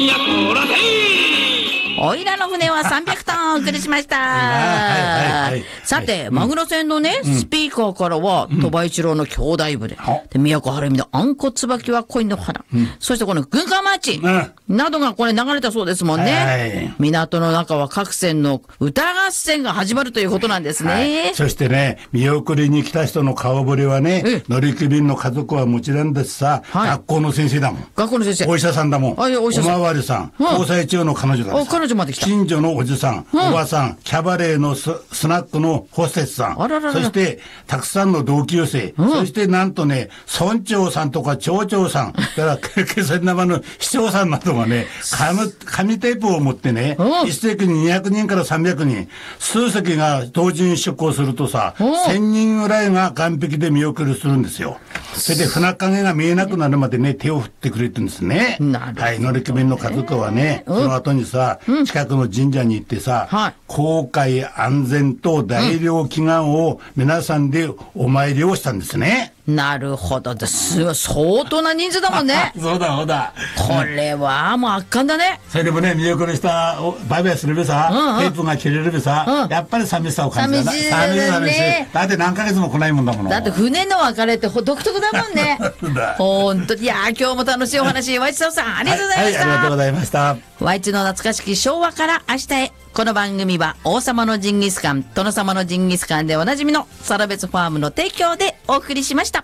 おいらの船は300トンお送りしました。さて、マグロ船のね、スピーカーからは、鳥羽一郎の兄弟船。で、宮古晴美のあんこ椿は恋の花。そしてこの軍艦マーチ。などがこれ流れたそうですもんね。港の中は各船の歌合戦が始まるということなんですね。 そしてね、見送りに来た人の顔ぶれはね、乗組員の家族はもちろんですさ、学校の先生だもん。 学校の先生。 お医者さんだもん。おまわりさん。交際中の彼女だもん。 彼女まで来た。 近所のおじさん、おばさん、キャバレーのスナックのホステスさん。そして、たくさんの同級生。そしてなんとね、村長さんとか町長さん。だから、気仙沼の市長さんなどがね、紙テープを持ってね、一席に200人から300人、数席が同時に出航するとさ、1000人ぐらいが岸壁で見送りするんですよ。それで船影が見えなくなるまでね、手を振ってくれてるんですね。はい、乗組員の家族はね、その後にさ、近くの神社に行ってさ、航海安全と大漁祈願を皆さんでお参りをしたんですね。 なるほどです。相当な人数だもんね。 そうだそうだ。 これはもう圧巻だね。 それでもね、見送りしたバイバイするべさ、テープが切れるべさ、やっぱり寂しさを感じたな。寂しい。だって何ヶ月も来ないもんだもの。 だって船の別れって独特だもんね。本当に。いや今日も楽しいお話、和一郎さんありがとうございました。 ありがとうございました。 和一の懐かしき昭和から明日へ。この番組は王様のジンギスカン、殿様のジンギスカンでおなじみのサラベツファームの提供でお送りしました。